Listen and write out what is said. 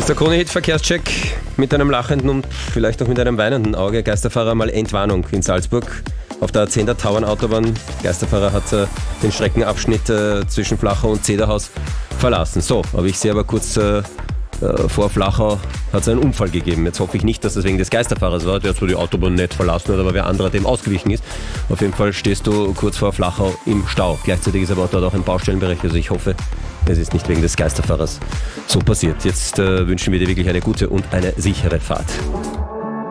Ist der Krone-Hit-Verkehrscheck mit einem lachenden und vielleicht auch mit einem weinenden Auge. Geisterfahrer mal Entwarnung in Salzburg. Auf der 10er Tauernautobahn. Geisterfahrer hat den Streckenabschnitt zwischen Flachau und Zederhaus verlassen. So, aber ich sehe aber kurz vor Flachau hat es einen Unfall gegeben. Jetzt hoffe ich nicht, dass das wegen des Geisterfahrers war, der zwar die Autobahn nicht verlassen hat, aber wer anderer dem ausgewichen ist. Auf jeden Fall stehst du kurz vor Flachau im Stau. Gleichzeitig ist aber dort auch ein Baustellenbereich, also ich hoffe, es ist nicht wegen des Geisterfahrers so passiert. Jetzt wünschen wir dir wirklich eine gute und eine sichere Fahrt.